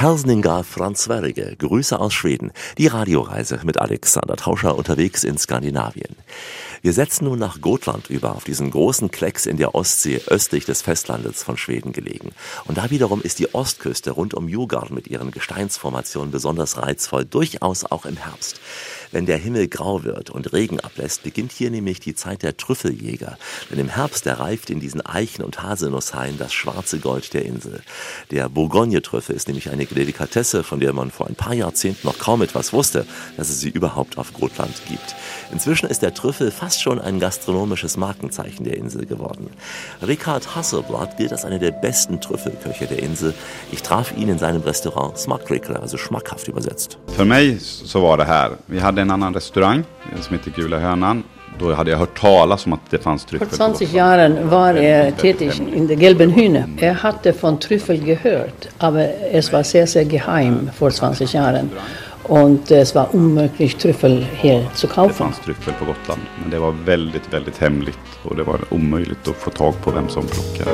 Hälsningar från Sverige, Grüße aus Schweden, die Radioreise mit Alexander Tauscher unterwegs in Skandinavien. Wir setzen nun nach Gotland über, auf diesen großen Klecks in der Ostsee, östlich des Festlandes von Schweden gelegen. Und da wiederum ist die Ostküste rund um Djurgården mit ihren Gesteinsformationen besonders reizvoll, durchaus auch im Herbst. Wenn der Himmel grau wird und Regen ablässt, beginnt hier nämlich die Zeit der Trüffeljäger. Denn im Herbst reift in diesen Eichen- und Haselnusshainen das schwarze Gold der Insel. Der Bourgogne-Trüffel ist nämlich eine Delikatesse, von der man vor ein paar Jahrzehnten noch kaum etwas wusste, dass es sie überhaupt auf Gotland gibt. Inzwischen ist der Trüffel fast schon ein gastronomisches Markenzeichen der Insel geworden. Richard Hasselblad gilt als einer der besten Trüffelköche der Insel. Ich traf ihn in seinem Restaurant Smakrikler, also schmackhaft übersetzt. För mig så var det här. Vi hade en annan restaurang som heter Gula Hönan. Då hade jag hört talas om att det fanns tryffel. Vor 20 Jahren war tätig in der Gelben Hühne. Hatte von Trüffel gehört, aber es war sehr, sehr geheim vor 20 Jahren. Und es var omöjligt Trüffel här zu kaufen. Det fanns tryffel på Gotland, men det var väldigt, väldigt hemligt. Och det var omöjligt att få tag på vem som plockade.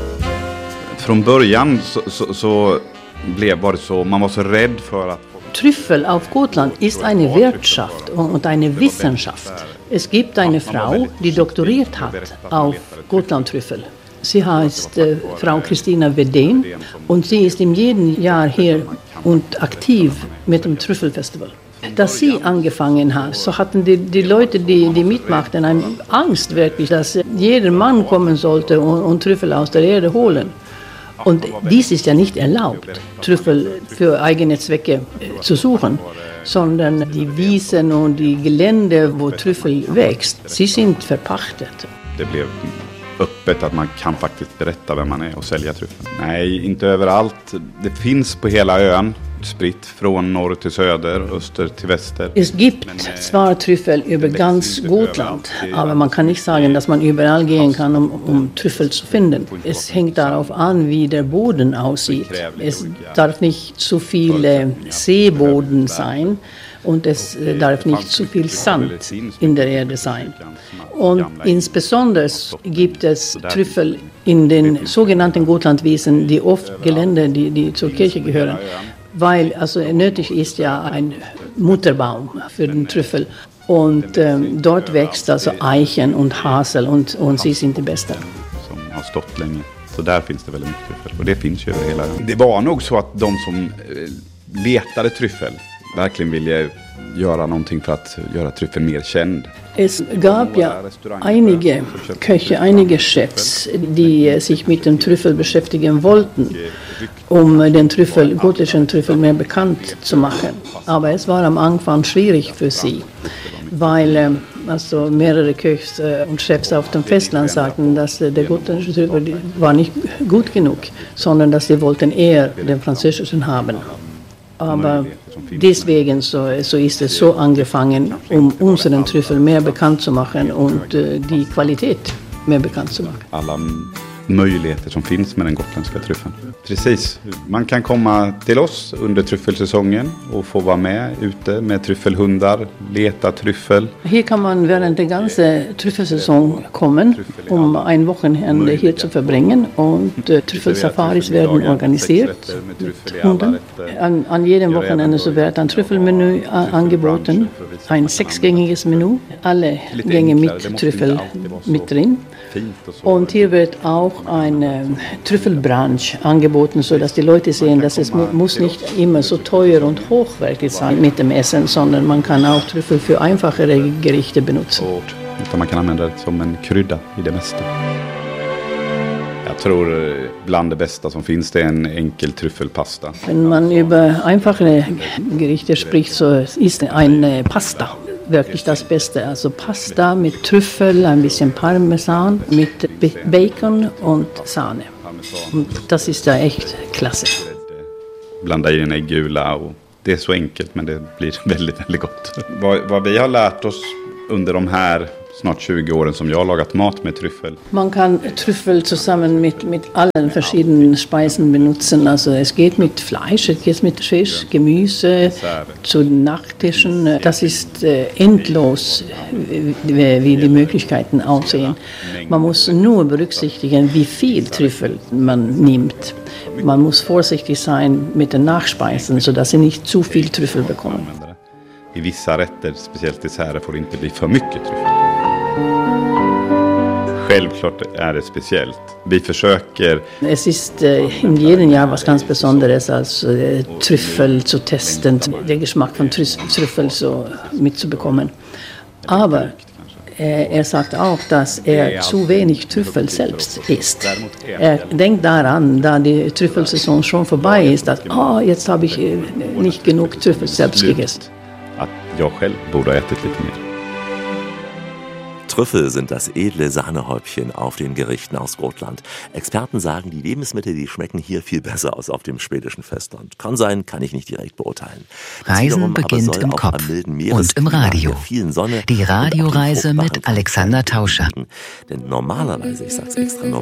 Från början så var det så, man var så rädd för att... Trüffel auf Gotland ist eine Wirtschaft und eine Wissenschaft. Es gibt eine Frau, die doktoriert hat auf Gotlandtrüffel. Sie heißt Frau Christina Wedén und sie ist in jedem Jahr hier und aktiv mit dem Trüffelfestival. Dass sie angefangen hat, so hatten die Leute, die mitmachten, eine Angst wirklich, dass jeder Mann kommen sollte und Trüffel aus der Erde holen. Und dies ist ja nicht erlaubt, Trüffel für eigene Zwecke zu suchen, sondern die Wiesen und die Gelände, wo Trüffel wächst, sie sind verpachtet. Det blev öppet att man kan faktiskt berätta vem man är och sälja tryffeln. Nej, inte överallt. Det finns på hela ön, spritt från norr till söder, öster till väster. Es gibt zwar Trüffel über ganz Gotland, aber man kann nicht sagen, dass man überall gehen kann, um Trüffel zu finden. Es hängt darauf an, wie der Boden aussieht. Es darf nicht zu viel Seeboden sein. Und es darf nicht zu viel Sand in der Erde sein. Und insbesondere gibt es Trüffel in den sogenannten Gotlandwiesen, die oft Gelände, die zur Kirche gehören. Weil also nötig ist ja ein Mutterbaum für den Trüffel. Und dort wächst also Eichen und Hasel und sie sind die besten. Som har stått länge. Så där finns det väldigt mycket tryffel. Och det finns ju över hela ön. Det var nog så att de som letade tryffel verkligen ville göra någonting för att göra tryffeln mer känd. Es gab ja einige Köche, einige Chefs, die sich mit dem Trüffel beschäftigen wollten, den gotischen Trüffel mehr bekannt zu machen. Aber es war am Anfang schwierig für sie, weil also mehrere Köchs und Chefs auf dem Festland sagten, dass der gotische Trüffel war nicht gut genug, sondern dass sie wollten eher den französischen haben. Aber deswegen so ist es so angefangen, unseren Trüffel mehr bekannt zu machen und die Qualität mehr bekannt zu machen. Alla möjligheter som finns med den gotländska tryffeln. Precis, man kan komma till oss under tryffelsäsongen och få vara med ute med tryffelhundar, leta tryffel. Hier kann man während der ganzen Trüffelsaison kommen, ein Wochenende hier zu verbringen und Trüffelsafaris werden organisiert mit Hunden. An jedem Wochenende so wird ein Trüffelmenü angeboten, ein 6-gängiges Menü, alle Gänge mit Trüffel mit drin. Und hier wird auch eine Trüffelbranche angeboten, sodass die Leute sehen, dass es muss nicht immer so teuer und hochwertig sein mit dem Essen, sondern man kann auch Trüffel für einfachere Gerichte benutzen. Utan man kan använda det som en krydda i det mesta. Jag tror bland det bästa som finns det är en enkel tryffelpasta. Wenn man über einfache Gerichte spricht, so ist eine Pasta wirklich das Beste. Also Pasta mit Trüffel, ein bisschen Parmesan, mit Bacon und Sahne. Und das ist ja echt klasse. Blanda i en äggula och det är så enkelt men det blir väldigt, väldigt gott. Vad vi har lärt oss under de här snart 20 åren som jag har lagat mat med tryffel. Man kann Trüffel zusammen mit allen verschiedenen Speisen benutzen. Also es geht mit Fleisch, es geht mit Fisch, Gemüse, zu Nachttischen. Das ist endlos, wie die Möglichkeiten aussehen. Man muss nur berücksichtigen, wie viel Trüffel man nimmt. Man muss vorsichtig sein mit den Nachspeisen, sodass sie nicht zu viel Trüffel bekommen. I vissa rätter, speciellt desserter, får det inte bli för mycket tryffel. Självklart är det speciellt. Vi försöker... Es ist in jedem Jahr was ganz Besonderes, als Trüffel zu testen, den Geschmack von Trüffel so mitzubekommen. Aber sagt auch, dass zu wenig Trüffel selbst isst. Denkt daran, da die Trüffelsaison schon vorbei ist, dass jetzt habe ich nicht genug Trüffel selbst gegessen. Att jag själv borde ha ätit lite mer. Trüffel sind das edle Sahnehäubchen auf den Gerichten aus Gotland. Experten sagen, die Lebensmittel, die schmecken hier viel besser als auf dem schwedischen Festland. Kann sein, kann ich nicht direkt beurteilen. Reisen beginnt im Kopf und im Radio. Sonne die Radioreise mit Alexander Tauscher. Denn normalerweise, ich sag's extra,